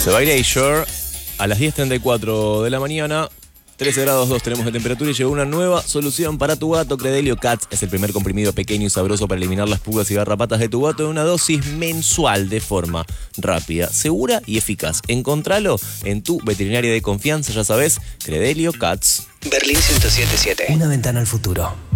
Se va a ir a Shore a las 10:34 de la mañana. 13 grados 2 tenemos de temperatura y llegó una nueva solución para tu gato. Credelio Cats es el primer comprimido pequeño y sabroso para eliminar las pulgas y garrapatas de tu gato en una dosis mensual de forma rápida, segura y eficaz. Encontralo en tu veterinaria de confianza, ya sabes, Credelio Cats. Berlín 107.7. Una ventana al futuro.